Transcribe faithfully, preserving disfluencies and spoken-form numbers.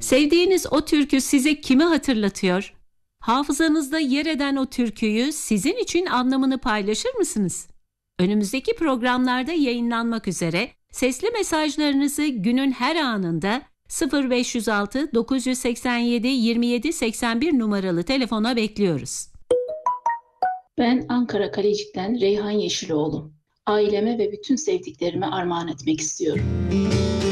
Sevdiğiniz o türkü size kimi hatırlatıyor? Hafızanızda yer eden o türküyü sizin için anlamını paylaşır mısınız? Önümüzdeki programlarda yayınlanmak üzere sesli mesajlarınızı günün her anında sıfır beş yüz altı dokuz yüz seksen yedi yirmi yedi seksen bir numaralı telefona bekliyoruz. Ben Ankara Kalecik'ten Reyhan Yeşiloğlu. Aileme ve bütün sevdiklerime armağan etmek istiyorum.